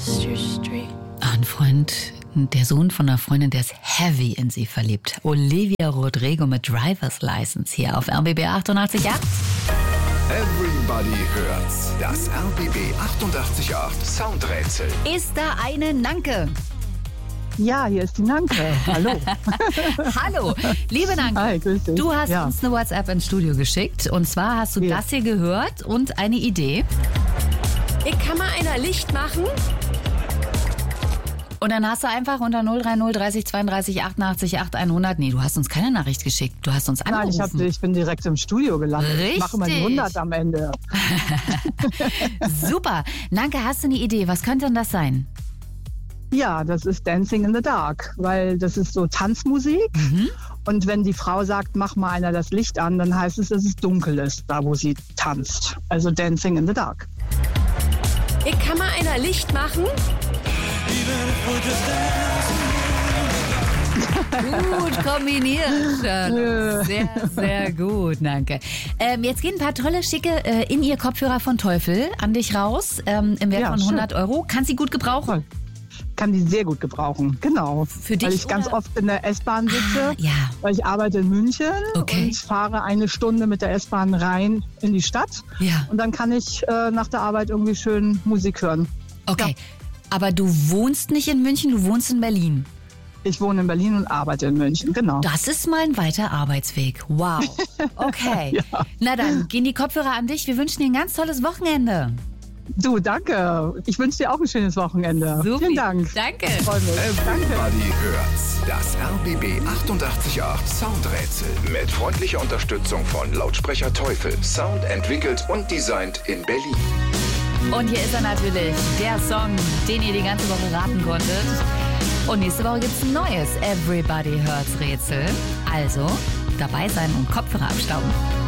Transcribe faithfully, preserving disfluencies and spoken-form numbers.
Chester Street. Ein Freund, der Sohn von einer Freundin, der ist heavy in sie verliebt. Olivia Rodrigo mit Driver's License hier auf R B B achtundachtzig Komma acht. Everybody hört's. Das R B B achtundachtzig Komma acht Soundrätsel. Ist da eine Nanke? Ja, hier ist die Nanke. Hallo. Hallo, liebe Nanke. Hi, grüß dich. Du hast ja. uns eine WhatsApp ins Studio geschickt. Und zwar hast du Ja. das hier gehört und eine Idee. Ich kann mal einer Licht machen. Und dann hast du einfach unter null drei null dreißig zweiunddreißig achtundachtzig achthundert. Nee, du hast uns keine Nachricht geschickt. Du hast uns angerufen. Nein, ich, hab, ich bin direkt im Studio gelandet. Richtig. Ich mache mal die hundert am Ende. Super. Nanke, hast du eine Idee? Was könnte denn das sein? Ja, das ist Dancing in the Dark, weil das ist so Tanzmusik. Mhm. Und wenn die Frau sagt, mach mal einer das Licht an, dann heißt es, dass es dunkel ist, da wo sie tanzt. Also Dancing in the Dark. Ich kann mal einer Licht machen. Gut kombiniert. Charlotte. Sehr, sehr gut, danke. Ähm, jetzt gehen ein paar tolle, schicke äh, In-Ear-Kopfhörer von Teufel an dich raus, ähm, im Wert Ja, von schön. hundert Euro. Kannst sie gut gebrauchen? Toll. Kann die sehr gut gebrauchen, genau. Für dich weil ich ganz oder? oft in der S-Bahn sitze, Ah, ja. weil ich arbeite in München Okay. und fahre eine Stunde mit der S-Bahn rein in die Stadt. Ja. Und dann kann ich äh, nach der Arbeit irgendwie schön Musik hören. Okay. Aber du wohnst nicht in München, du wohnst in Berlin. Ich wohne in Berlin und arbeite in München, genau. Das ist mal ein weiter Arbeitsweg. Wow. Okay. Ja. Na dann, gehen die Kopfhörer an dich. Wir wünschen dir ein ganz tolles Wochenende. Du, danke. Ich wünsche dir auch ein schönes Wochenende. Supi. Vielen Dank. Danke. Freue mich. Danke. Everybody hört's. Das R B B achtundachtzig Komma acht Soundrätsel. Mit freundlicher Unterstützung von Lautsprecher Teufel. Sound entwickelt und designt in Berlin. Und hier ist er natürlich, der Song, den ihr die ganze Woche raten konntet. Und nächste Woche gibt's ein neues Everybody Hurts Rätsel. Also dabei sein und Kopfhörer abstauben.